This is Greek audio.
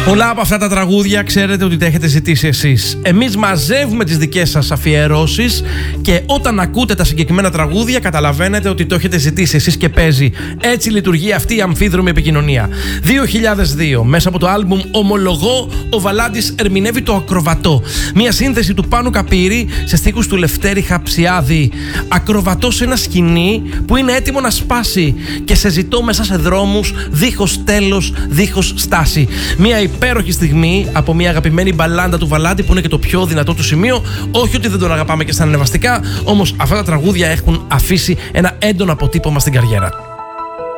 Πολλά από αυτά τα τραγούδια ξέρετε ότι τα έχετε ζητήσει εσείς. Εμείς μαζεύουμε τις δικές σας αφιερώσεις και όταν ακούτε τα συγκεκριμένα τραγούδια καταλαβαίνετε ότι το έχετε ζητήσει εσείς και παίζει. Έτσι λειτουργεί αυτή η αμφίδρομη επικοινωνία. 2002, μέσα από το άλμπουμ Ομολογώ, ο Βαλάντης ερμηνεύει το Ακροβατό. Μια σύνθεση του Πάνου Καπύρη σε στίχους του Λευτέρη Χαψιάδη. Ακροβατό σε ένα σκηνή που είναι έτοιμο να σπάσει και σε ζητώ μέσα σε δρόμους δίχως τέλος, δίχως στάση. Μια υπέροχη στιγμή από μια αγαπημένη μπαλάντα του Βαλάντη που είναι και το πιο δυνατό του σημείο. Όχι ότι δεν τον αγαπάμε και στα ανεβαστικά, όμως αυτά τα τραγούδια έχουν αφήσει ένα έντονο αποτύπωμα στην καριέρα του.